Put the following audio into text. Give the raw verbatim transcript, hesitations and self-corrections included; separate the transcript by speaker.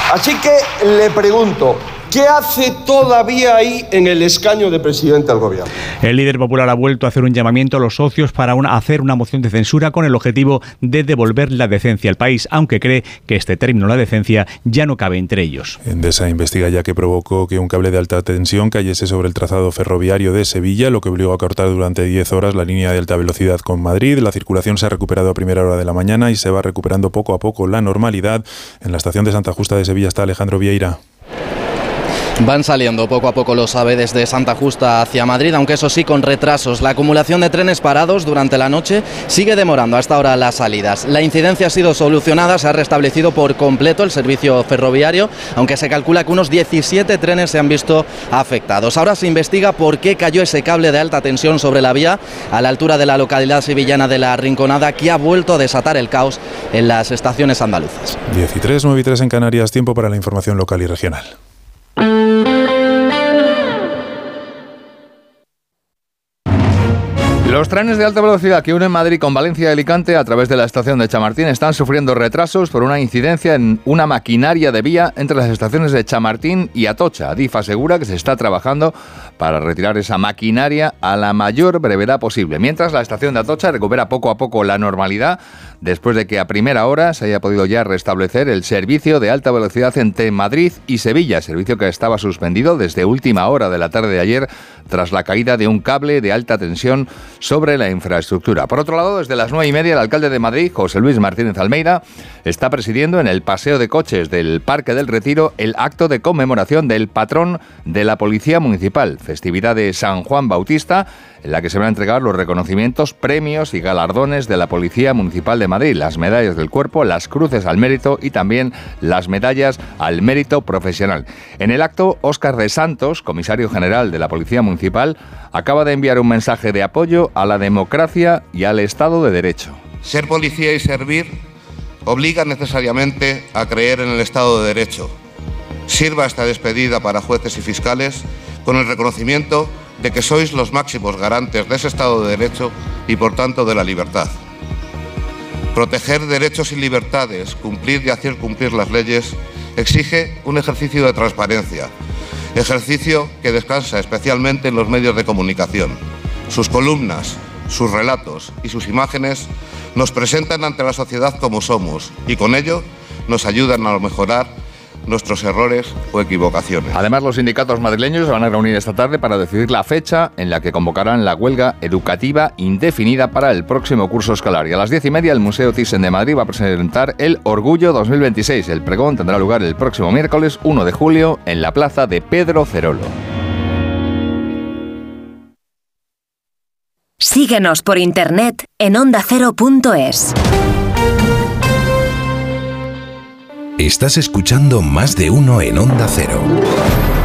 Speaker 1: Así que le pregunto, ¿qué hace todavía ahí en el escaño de presidente del gobierno?
Speaker 2: El líder popular ha vuelto a hacer un llamamiento a los socios para una, hacer una moción de censura con el objetivo de devolver la decencia al país, aunque cree que este término, la decencia, ya no cabe entre ellos.
Speaker 3: Endesa investiga ya que provocó que un cable de alta tensión cayese sobre el trazado ferroviario de Sevilla, lo que obligó a cortar durante diez horas la línea de alta velocidad con Madrid. La circulación se ha recuperado a primera hora de la mañana y se va recuperando poco a poco la normalidad. En la estación de Santa Justa de Sevilla está Alejandro Vieira.
Speaker 4: Van saliendo poco a poco los AVE desde Santa Justa hacia Madrid, aunque eso sí con retrasos. La acumulación de trenes parados durante la noche sigue demorando hasta ahora las salidas. La incidencia ha sido solucionada, se ha restablecido por completo el servicio ferroviario, aunque se calcula que unos diecisiete trenes se han visto afectados. Ahora se investiga por qué cayó ese cable de alta tensión sobre la vía a la altura de la localidad sevillana de La Rinconada, que ha vuelto a desatar el caos en las estaciones andaluzas.
Speaker 3: diez y tres, nueve y tres en Canarias, tiempo para la información local y regional.
Speaker 5: Los trenes de alta velocidad que unen Madrid con Valencia y Alicante a través de la estación de Chamartín están sufriendo retrasos por una incidencia en una maquinaria de vía entre las estaciones de Chamartín y Atocha. Adif asegura que se está trabajando para retirar esa maquinaria a la mayor brevedad posible, mientras la estación de Atocha recupera poco a poco la normalidad después de que a primera hora se haya podido ya restablecer el servicio de alta velocidad entre Madrid y Sevilla, servicio que estaba suspendido desde última hora de la tarde de ayer tras la caída de un cable de alta tensión sobre la infraestructura. Por otro lado, desde las nueve y media, el alcalde de Madrid, José Luis Martínez Almeida, está presidiendo en el paseo de coches del Parque del Retiro el acto de conmemoración del patrón de la Policía Municipal, festividad de San Juan Bautista, en la que se van a entregar los reconocimientos, premios y galardones de la Policía Municipal de Madrid, las medallas del cuerpo, las cruces al mérito y también las medallas al mérito profesional. En el acto, Óscar de Santos, comisario general de la Policía Municipal, acaba de enviar un mensaje de apoyo a la democracia y al Estado de Derecho.
Speaker 6: Ser policía y servir obliga necesariamente a creer en el Estado de Derecho. Sirva esta despedida para jueces y fiscales con el reconocimiento de que sois los máximos garantes de ese Estado de Derecho y, por tanto, de la libertad. Proteger derechos y libertades, cumplir y hacer cumplir las leyes, exige un ejercicio de transparencia, ejercicio que descansa especialmente en los medios de comunicación. Sus columnas, sus relatos y sus imágenes nos presentan ante la sociedad como somos y con ello nos ayudan a mejorar nuestros errores o equivocaciones.
Speaker 5: Además, los sindicatos madrileños se van a reunir esta tarde para decidir la fecha en la que convocarán la huelga educativa indefinida para el próximo curso escolar. Y a las diez y media el Museo Thyssen de Madrid va a presentar el Orgullo dos mil veintiséis. El pregón tendrá lugar el próximo miércoles uno de julio en la plaza de Pedro Cerolo.
Speaker 7: Síguenos por internet en onda cero punto es.
Speaker 8: Estás escuchando Más de Uno en Onda Cero.